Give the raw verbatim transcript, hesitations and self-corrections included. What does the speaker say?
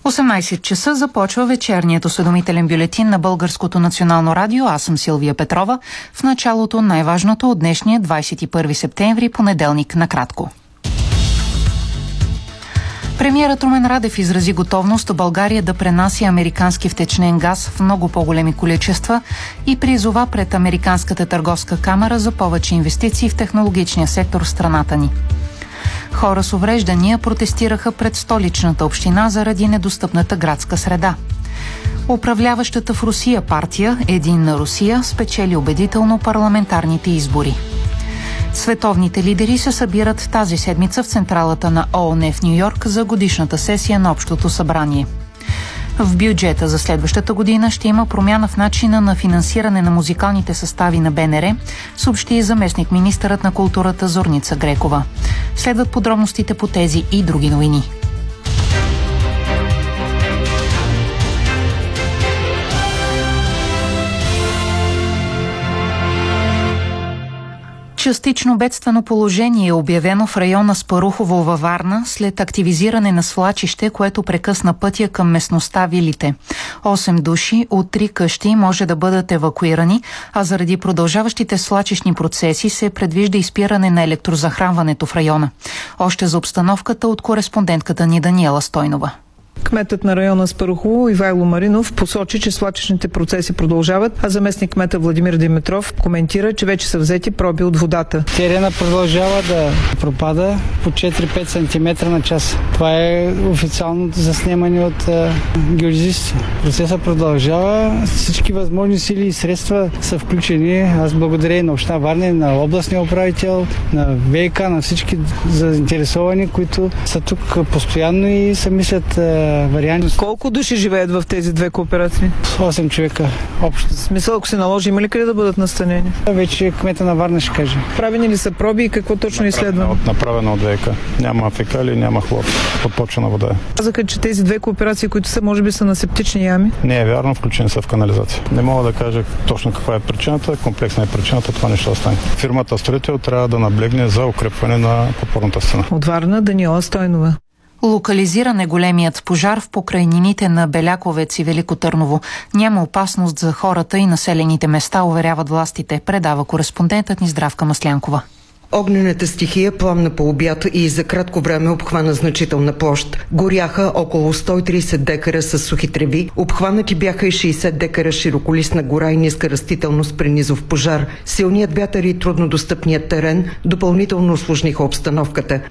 осемнайсет часа започва вечерният осведомителен бюлетин на Българското национално радио. Аз съм Силвия Петрова. В началото най-важното от днешния двайсет и първи септември, понеделник, накратко. Премиерът Румен Радев изрази готовност България да пренася американски втечнен газ в много по-големи количества и призова пред Американската търговска камара за повече инвестиции в технологичния сектор в страната ни. Хора с увреждания протестираха пред столичната община заради недостъпната градска среда. Управляващата в Русия партия Единна Русия спечели убедително парламентарните избори. Световните лидери се събират тази седмица в централата на ООН в Ню-Йорк за годишната сесия на Общото събрание. В бюджета за следващата година ще има промяна в начина на финансиране на музикалните състави на БНР, съобщи заместник-министърът на културата Зорница Грекова. Следват подробностите по тези и други новини. Частично бедствено положение е обявено в района Спарухово във Варна след активизиране на свлачище, което прекъсна пътя към местността Вилите. Осем души от три къщи може да бъдат евакуирани, а заради продължаващите свлачищни процеси се предвижда изпиране на електрозахранването в района. Още за обстановката от кореспондентката ни Даниела Стойнова. Кметът на района Спарухово Ивайло Маринов посочи, че свлачищните процеси продължават, а заместник кмета Владимир Димитров коментира, че вече са взети проби от водата. Терена продължава да пропада по четири-пет сантиметра на час. Това е официално заснемане от геодезисти. Процесът продължава. Всички възможни сили и средства са включени. Аз благодаря и на община Варна, и на областния управител, на ВиК, на всички заинтересовани, които са тук постоянно и се мислят варианти. Колко души живеят в тези две кооперации? осем човека общо. В смисъл, ако се наложи, има ли къде да бъдат настанени? Вече кмета на Варна ще каже. Правени ли са проби и какво точно изследваме? Направено от ВиК. Няма фекали, няма хлор. Подпочвена вода. Казаха, че тези две кооперации, които са, може би са на септични ями? Не е вярно, включени са в канализация. Не мога да кажа точно каква е причината, комплексна е причината, това нещо остане. Фирмата строител трябва да наблегне за укрепване на подпорната стена. От Варна Даниела Стойнова. Локализиран е големият пожар в покрайнините на Беляковец и Велико Търново. Няма опасност за хората и населените места, уверяват властите, предава кореспондентът ни Здравка Маслянкова. Огнената стихия пламна по обяд и за кратко време обхвана значителна площ. Горяха около сто и трийсет декара с сухи треви, обхванати бяха и шейсет декара широколистна гора и ниска растителност при низов пожар. Силният вятър и труднодостъпният терен допълнително усложниха обстановката.